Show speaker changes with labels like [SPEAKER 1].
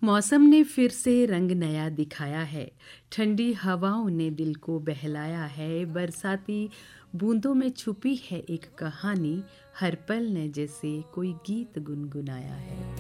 [SPEAKER 1] मौसम ने फिर से रंग नया दिखाया है। ठंडी हवाओं ने दिल को बहलाया है। बरसाती बूंदों में छुपी है एक कहानी। हर पल ने जैसे कोई गीत गुनगुनाया है।